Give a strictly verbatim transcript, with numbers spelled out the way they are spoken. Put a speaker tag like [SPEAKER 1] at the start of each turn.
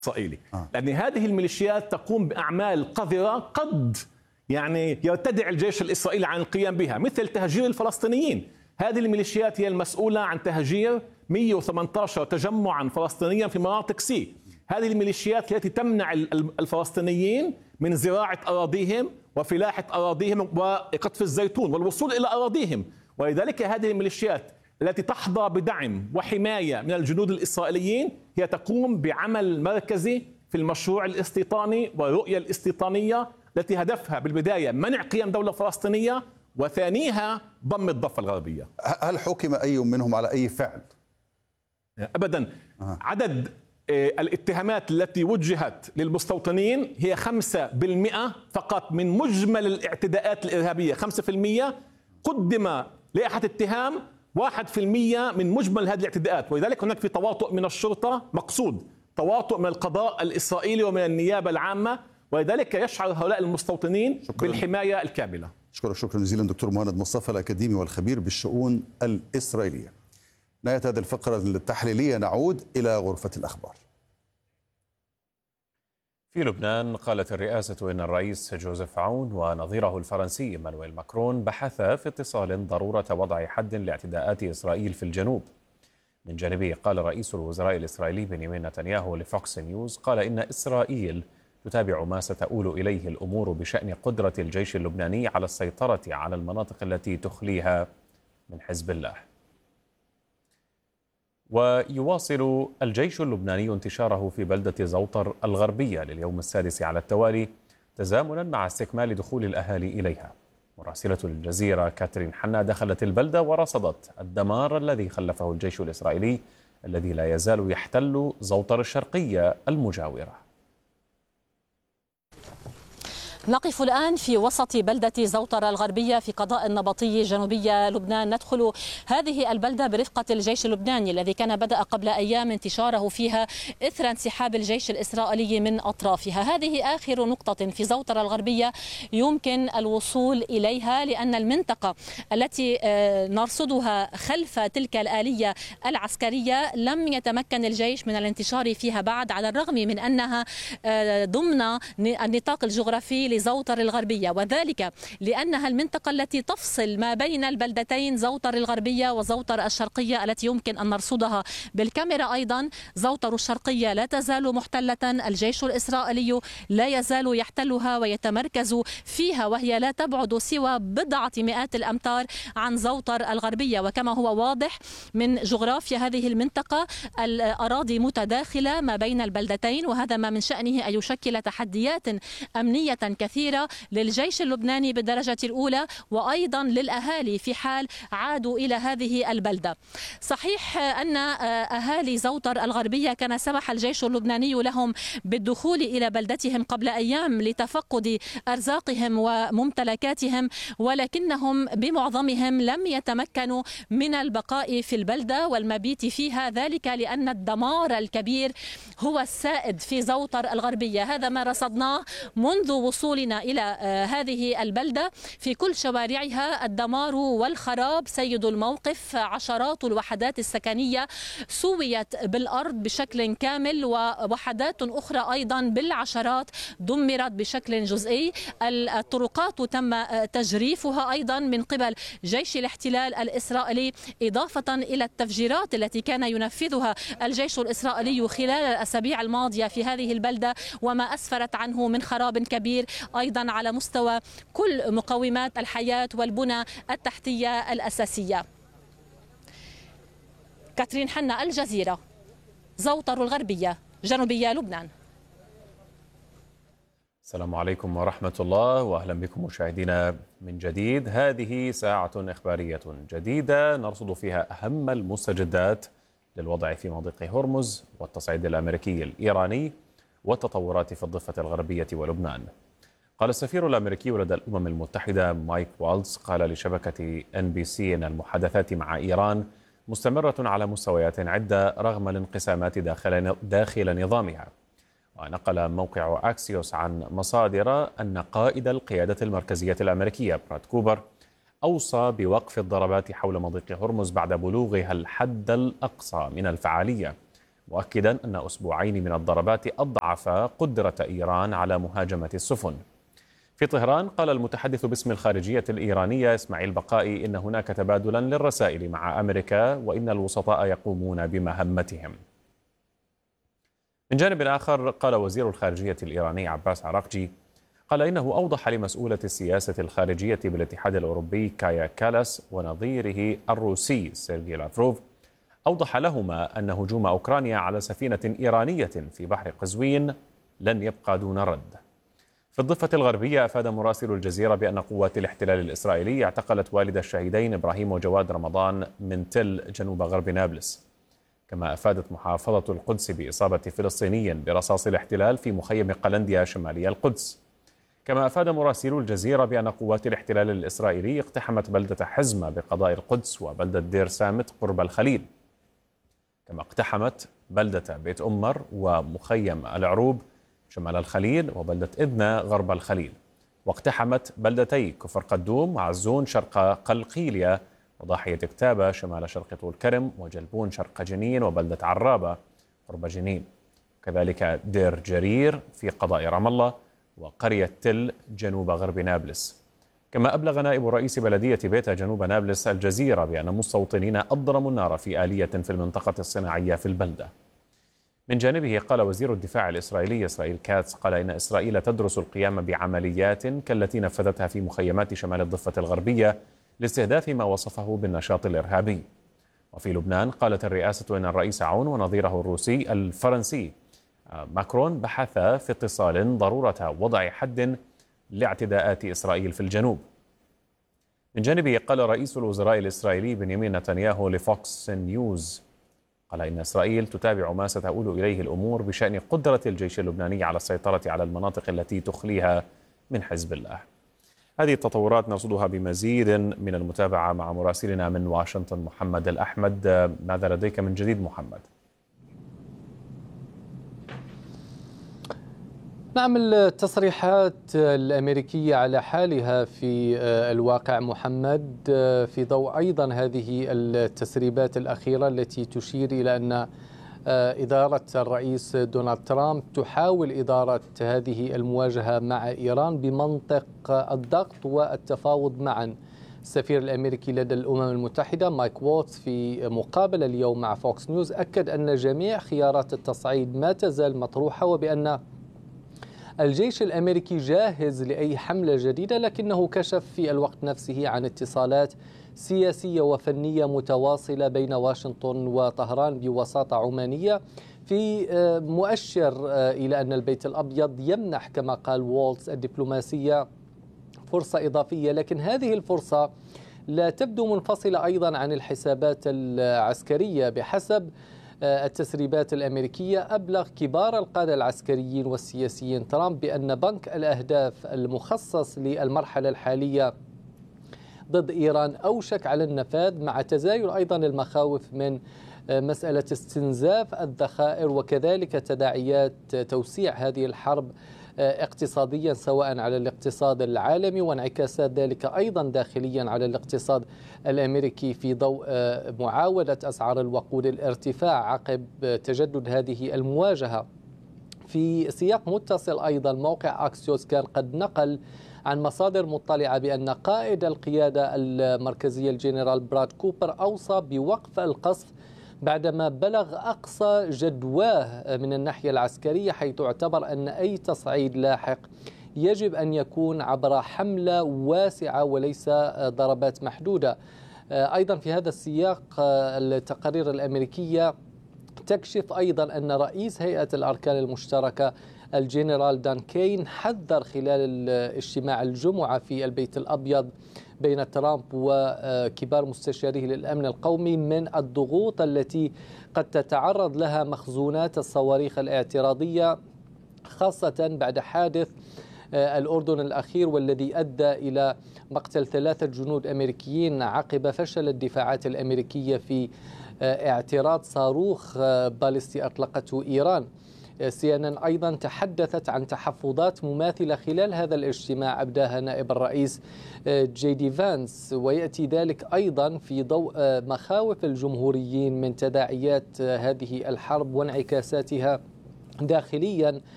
[SPEAKER 1] إسرائيلي آه. لأن هذه الميليشيات تقوم بأعمال قذرة قد يعني يرتدع الجيش الإسرائيلي عن القيام بها، مثل تهجير الفلسطينيين. هذه الميليشيات هي المسؤولة عن تهجير مئة وثمانية عشر تجمعا فلسطينيا في مناطق سي. هذه الميليشيات التي تمنع الفلسطينيين من زراعة أراضيهم وفلاحة أراضيهم وقطف الزيتون والوصول إلى أراضيهم. ولذلك هذه الميليشيات التي تحظى بدعم وحماية من الجنود الإسرائيليين هي تقوم بعمل مركزي في المشروع الاستيطاني والرؤية الاستيطانية التي هدفها بالبداية منع قيام دولة فلسطينية وثانيها ضم الضفة الغربية.
[SPEAKER 2] هل حكم أي منهم على أي فعل؟
[SPEAKER 1] أبدا. أه. عدد الاتهامات التي وجهت للمستوطنين هي خمسة بالمئة فقط من مجمل الاعتداءات الإرهابية. خمسة بالمئة قدم لائحة اتهام واحد بالمئة من مجمل هذه الاعتداءات، ولذلك هناك في تواطؤ من الشرطة مقصود، تواطؤ من القضاء الإسرائيلي ومن النيابة العامة، ولذلك يشعر هؤلاء المستوطنين شكرا. بالحماية الكاملة.
[SPEAKER 2] شكرا شكرا جزيلا دكتور مهند مصطفى الأكاديمي والخبير بالشؤون الإسرائيلية. نهاية هذه الفقرة التحليلية نعود إلى غرفة الأخبار.
[SPEAKER 3] في لبنان قالت الرئاسة إن الرئيس جوزيف عون ونظيره الفرنسي إيمانويل ماكرون بحثا في اتصال ضرورة وضع حد لاعتداءات إسرائيل في الجنوب. من جانبه قال رئيس الوزراء الإسرائيلي بنيامين نتنياهو لفوكس نيوز قال إن إسرائيل تتابع ما ستؤول إليه الأمور بشأن قدرة الجيش اللبناني على السيطرة على المناطق التي تخليها من حزب الله. ويواصل الجيش اللبناني انتشاره في بلدة زوطر الغربية لليوم السادس على التوالي تزامنا مع استكمال دخول الأهالي إليها. مراسلة الجزيرة كاترين حنا دخلت البلدة ورصدت الدمار الذي خلفه الجيش الإسرائيلي الذي لا يزال يحتل زوطر الشرقية المجاورة.
[SPEAKER 4] نقف الآن في وسط بلدة زوطر الغربية في قضاء النبطي جنوبية لبنان. ندخل هذه البلدة برفقة الجيش اللبناني الذي كان بدأ قبل أيام انتشاره فيها إثر انسحاب الجيش الإسرائيلي من أطرافها. هذه آخر نقطة في زوطر الغربية يمكن الوصول إليها، لأن المنطقة التي نرصدها خلف تلك الآلية العسكرية لم يتمكن الجيش من الانتشار فيها بعد، على الرغم من أنها ضمن النطاق الجغرافي لزوطر الغربية، وذلك لأنها المنطقة التي تفصل ما بين البلدتين زوطر الغربية وزوطر الشرقية التي يمكن أن نرصدها بالكاميرا. أيضا زوطر الشرقية لا تزال محتلة، الجيش الإسرائيلي لا يزال يحتلها ويتمركز فيها، وهي لا تبعد سوى بضعة مئات الأمتار عن زوطر الغربية. وكما هو واضح من جغرافيا هذه المنطقة الأراضي متداخلة ما بين البلدتين، وهذا ما من شأنه أن يشكل تحديات أمنية كثيرة للجيش اللبناني بالدرجة الأولى وأيضا للأهالي في حال عادوا إلى هذه البلدة. صحيح أن أهالي زوطر الغربية كان سمح الجيش اللبناني لهم بالدخول إلى بلدتهم قبل أيام لتفقد أرزاقهم وممتلكاتهم، ولكنهم بمعظمهم لم يتمكنوا من البقاء في البلدة والمبيت فيها، ذلك لأن الدمار الكبير هو السائد في زوطر الغربية. هذا ما رصدناه منذ وصولنا إلى هذه البلدة. في كل شوارعها الدمار والخراب سيد الموقف. عشرات الوحدات السكنية سويت بالأرض بشكل كامل، ووحدات أخرى أيضا بالعشرات دمرت بشكل جزئي. الطرقات تم تجريفها أيضا من قبل جيش الاحتلال الإسرائيلي، إضافة إلى التفجيرات التي كان ينفذها الجيش الإسرائيلي خلال الأسابيع الماضية في هذه البلدة، وما أسفرت عنه من خراب كبير أيضا على مستوى كل مقومات الحياة والبنى التحتية الأساسية. كاترين حنا، الجزيرة، زوطر الغربية، جنوبية لبنان.
[SPEAKER 3] السلام عليكم ورحمة الله، وأهلا بكم مشاهدينا من جديد. هذه ساعة إخبارية جديدة نرصد فيها أهم المستجدات للوضع في مضيق هرمز والتصعيد الأمريكي الإيراني والتطورات في الضفة الغربية ولبنان. قال السفير الأمريكي لدى الأمم المتحدة مايك والتز قال لشبكة إن بي سي إن المحادثات مع إيران مستمرة على مستويات عدة رغم الانقسامات داخل, داخل نظامها. ونقل موقع أكسيوس عن مصادر أن قائد القيادة المركزية الأمريكية براد كوبر أوصى بوقف الضربات حول مضيق هرمز بعد بلوغها الحد الأقصى من الفعالية، مؤكدا أن أسبوعين من الضربات أضعف قدرة إيران على مهاجمة السفن. في طهران قال المتحدث باسم الخارجية الإيرانية إسماعيل بقائي إن هناك تبادلا للرسائل مع أمريكا وإن الوسطاء يقومون بمهمتهم. من جانب آخر قال وزير الخارجية الإيراني عباس عراقجي قال إنه أوضح لمسؤولة السياسة الخارجية بالاتحاد الأوروبي كايا كالاس ونظيره الروسي سيرجي لافروف أوضح لهما أن هجوم أوكرانيا على سفينة إيرانية في بحر قزوين لن يبقى دون رد. في الضفة الغربية أفاد مراسل الجزيرة بأن قوات الاحتلال الإسرائيلي اعتقلت والد الشهيدين إبراهيم وجواد رمضان من تل جنوب غرب نابلس. كما أفادت محافظة القدس بإصابة فلسطيني برصاص الاحتلال في مخيم قلنديا شمالي القدس. كما أفاد مراسل الجزيرة بأن قوات الاحتلال الإسرائيلي اقتحمت بلدة حزمة بقضاء القدس وبلدة دير سامت قرب الخليل. كما اقتحمت بلدة بيت أمر ومخيم العروب شمال الخليل وبلدة إدنى غرب الخليل، واقتحمت بلدتي كفر قدوم وعزون شرق قلقيلية وضاحية كتابة شمال شرق طول كرم وجلبون شرق جنين وبلدة عرابة قرب جنين، كذلك دير جرير في قضاء رام الله وقرية تل جنوب غرب نابلس. كما أبلغ نائب رئيس بلدية بيتا جنوب نابلس الجزيرة بأن مستوطنين أضرموا النار في آلية في المنطقة الصناعية في البلدة. من جانبه قال وزير الدفاع الإسرائيلي إسرائيل كاتس قال إن إسرائيل تدرس القيام بعمليات كالتي نفذتها في مخيمات شمال الضفة الغربية لاستهداف ما وصفه بالنشاط الإرهابي. وفي لبنان قالت الرئاسة إن الرئيس عون ونظيره الروسي الفرنسي ماكرون بحثا في اتصال ضرورة وضع حد لاعتداءات إسرائيل في الجنوب. من جانبه قال رئيس الوزراء الإسرائيلي بنيامين نتنياهو لفوكس نيوز قال إن إسرائيل تتابع ما ستؤول إليه الأمور بشأن قدرة الجيش اللبناني على السيطرة على المناطق التي تخليها من حزب الله. هذه التطورات نرصدها بمزيد من المتابعة مع مراسلنا من واشنطن محمد الأحمد. ماذا لديك من جديد محمد؟
[SPEAKER 5] نعم، التصريحات الأمريكية على حالها في الواقع محمد في ضوء أيضا هذه التسريبات الأخيرة التي تشير إلى أن إدارة الرئيس دونالد ترامب تحاول إدارة هذه المواجهة مع إيران بمنطق الضغط والتفاوض معا. السفير الأمريكي لدى الأمم المتحدة مايك ووتس في مقابلة اليوم مع فوكس نيوز أكد أن جميع خيارات التصعيد ما تزال مطروحة وبأن الجيش الأمريكي جاهز لأي حملة جديدة، لكنه كشف في الوقت نفسه عن اتصالات سياسية وفنية متواصلة بين واشنطن وطهران بوساطة عمانية في مؤشر إلى أن البيت الأبيض يمنح كما قال وولتس الدبلوماسية فرصة إضافية، لكن هذه الفرصة لا تبدو منفصلة أيضا عن الحسابات العسكرية. بحسب التسريبات الأمريكية أبلغ كبار القادة العسكريين والسياسيين ترامب بأن بنك الأهداف المخصص للمرحلة الحالية ضد إيران أوشك على النفاذ، مع تزايد أيضا المخاوف من مسألة استنزاف الذخائر وكذلك تداعيات توسيع هذه الحرب اقتصاديا سواء على الاقتصاد العالمي وانعكاسات ذلك أيضا داخليا على الاقتصاد الأمريكي في ضوء معاودة أسعار الوقود الارتفاع عقب تجدد هذه المواجهة. في سياق متصل أيضا موقع أكسيوس كان قد نقل عن مصادر مطلعة بأن قائد القيادة المركزية الجنرال براد كوبر أوصى بوقف القصف بعدما بلغ أقصى جدواه من الناحية العسكرية، حيث اعتبر أن أي تصعيد لاحق يجب أن يكون عبر حملة واسعة وليس ضربات محدودة. أيضا في هذا السياق التقارير الأمريكية تكشف أيضا أن رئيس هيئة الأركان المشتركة الجنرال دان كين حذر خلال اجتماع الجمعة في البيت الأبيض بين ترامب وكبار مستشاريه للأمن القومي من الضغوط التي قد تتعرض لها مخزونات الصواريخ الاعتراضية، خاصة بعد حادث الأردن الأخير والذي أدى إلى مقتل ثلاثة جنود أمريكيين عقب فشل الدفاعات الأمريكية في اعتراض صاروخ باليستي أطلقته إيران. سي إن إن أيضا تحدثت عن تحفظات مماثلة خلال هذا الاجتماع أبداها نائب الرئيس جي دي فانس، ويأتي ذلك أيضا في ضوء مخاوف الجمهوريين من تداعيات هذه الحرب وانعكاساتها داخليا